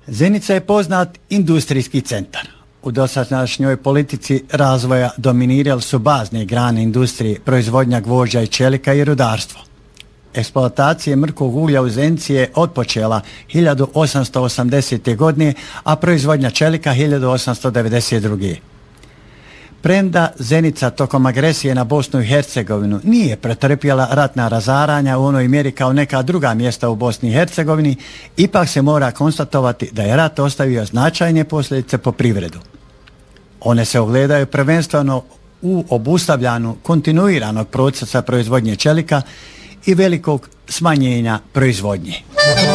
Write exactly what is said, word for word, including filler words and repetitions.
Zenica je poznat industrijski centar. U dosadašnjoj politici razvoja dominirali su bazne grane industrije, proizvodnja gvožđa i čelika i rudarstvo. Eksploatacija mrkog uglja u Zenici je otpočela hiljadu osamsto osamdesete. godine, a proizvodnja čelika hiljadu osamsto devedeset druge. Premda Zenica tokom agresije na Bosnu i Hercegovinu nije pretrpjela ratna razaranja u onoj mjeri kao neka druga mjesta u Bosni i Hercegovini, ipak se mora konstatovati da je rat ostavio značajne posljedice po privredu. One se ogledaju prvenstveno u obustavljanju kontinuiranog procesa proizvodnje čelika i velikog smanjenja proizvodnje.